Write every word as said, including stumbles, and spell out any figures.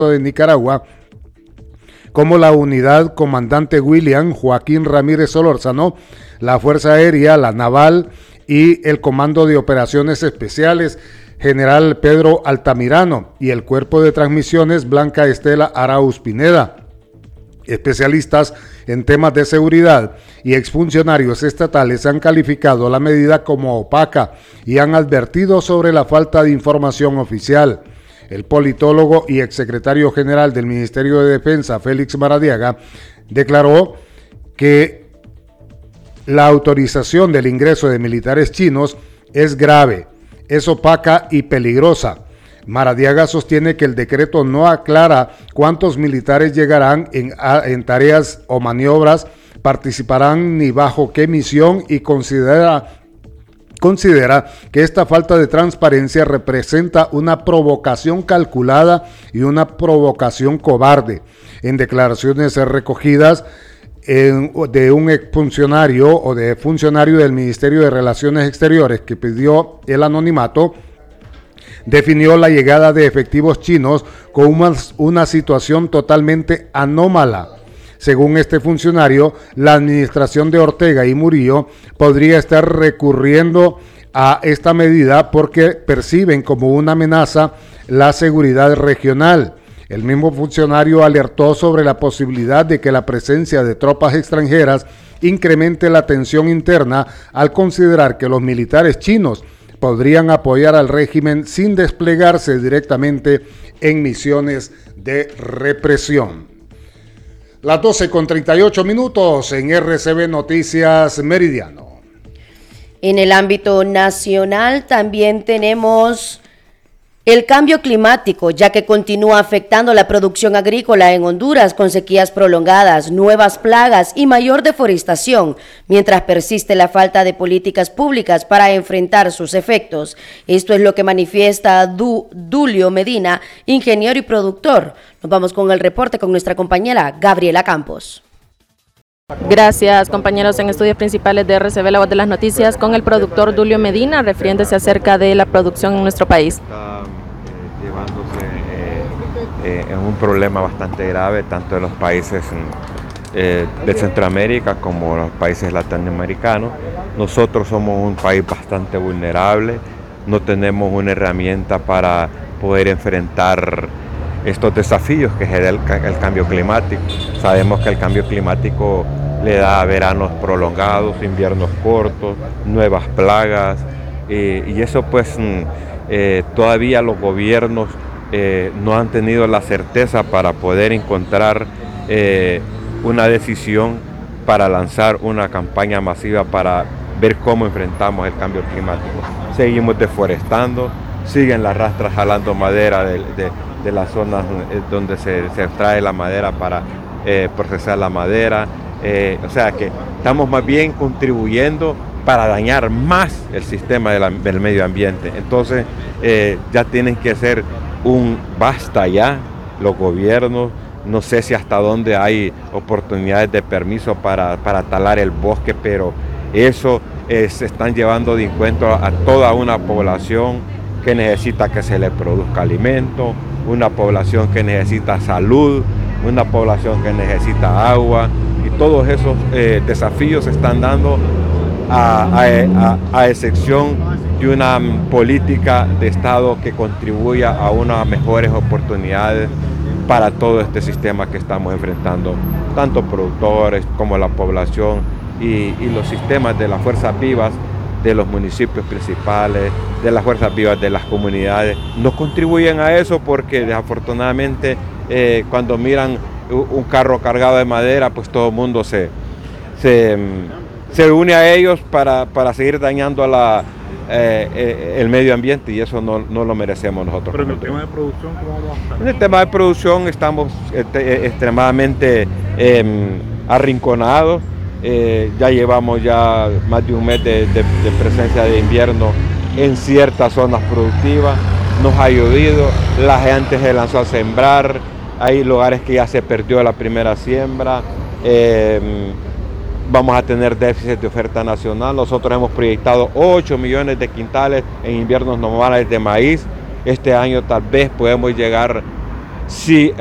de Nicaragua, como la unidad comandante William Joaquín Ramírez Solórzano, la Fuerza Aérea, la Naval y el Comando de Operaciones Especiales General Pedro Altamirano y el Cuerpo de Transmisiones Blanca Estela Arauz Pineda. Especialistas en temas de seguridad y exfuncionarios estatales han calificado la medida como opaca y han advertido sobre la falta de información oficial. El politólogo y exsecretario general del Ministerio de Defensa, Félix Maradiaga, declaró que la autorización del ingreso de militares chinos es grave, es opaca y peligrosa. Maradiaga sostiene que el decreto no aclara cuántos militares llegarán en, en tareas o maniobras, participarán ni bajo qué misión y considera, considera que esta falta de transparencia representa una provocación calculada y una provocación cobarde. En declaraciones recogidas en, de un exfuncionario o de funcionario del Ministerio de Relaciones Exteriores que pidió el anonimato, definió la llegada de efectivos chinos como una, una situación totalmente anómala. Según este funcionario, la administración de Ortega y Murillo podría estar recurriendo a esta medida porque perciben como una amenaza la seguridad regional. El mismo funcionario alertó sobre la posibilidad de que la presencia de tropas extranjeras incremente la tensión interna al considerar que los militares chinos podrían apoyar al régimen sin desplegarse directamente en misiones de represión. Las doce con treinta y ocho minutos en R C B Noticias Meridiano. En el ámbito nacional también tenemos el cambio climático, ya que continúa afectando la producción agrícola en Honduras con sequías prolongadas, nuevas plagas y mayor deforestación, mientras persiste la falta de políticas públicas para enfrentar sus efectos. Esto es lo que manifiesta Du, Dulio Medina, ingeniero y productor. Nos vamos con el reporte con nuestra compañera Gabriela Campos. Gracias, compañeros. En estudios principales de R C B, la voz de las noticias, con el productor Dulio Medina, refiriéndose acerca de la producción en nuestro país. Está eh, llevándose eh, eh, en un problema bastante grave, tanto en los países eh, de Centroamérica como los países latinoamericanos. Nosotros somos un país bastante vulnerable, no tenemos una herramienta para poder enfrentar estos desafíos que genera el, el cambio climático. Sabemos que el cambio climático le da veranos prolongados, inviernos cortos, nuevas plagas, eh, y eso pues eh, todavía los gobiernos eh, no han tenido la certeza para poder encontrar eh, una decisión para lanzar una campaña masiva para ver cómo enfrentamos el cambio climático. Seguimos deforestando, siguen las rastras jalando madera de, de, de las zonas donde se, se extrae la madera para eh, procesar la madera. Eh, o sea que estamos más bien contribuyendo para dañar más el sistema de la, del medio ambiente. Entonces eh, ya tienen que ser un basta ya los gobiernos. No sé si hasta dónde hay oportunidades de permiso para, para talar el bosque, pero eso eh, se están llevando de encuentro a toda una población que necesita que se le produzca alimento, una población que necesita salud, una población que necesita agua, y todos esos eh, desafíos se están dando a, a, a, a excepción de una política de Estado que contribuya a unas mejores oportunidades para todo este sistema que estamos enfrentando, tanto productores como la población y, y los sistemas de las fuerzas vivas de los municipios principales, de las fuerzas vivas de las comunidades, no contribuyen a eso porque desafortunadamente eh, cuando miran un carro cargado de madera, pues todo el mundo se, se, se une a ellos para, para seguir dañando a la, eh, eh, el medio ambiente, y eso no, no lo merecemos nosotros. Pero en el tema de producción, ¿cómo va a estar? En el tema de producción estamos este, extremadamente eh, arrinconados. Eh, ya llevamos ya más de un mes de, de, de presencia de invierno en ciertas zonas productivas, nos ha llovido, la gente se lanzó a sembrar, hay lugares que ya se perdió la primera siembra, eh, vamos a tener déficit de oferta nacional. Nosotros hemos proyectado ocho millones de quintales en inviernos normales de maíz. Este año tal vez podemos llegar Sí,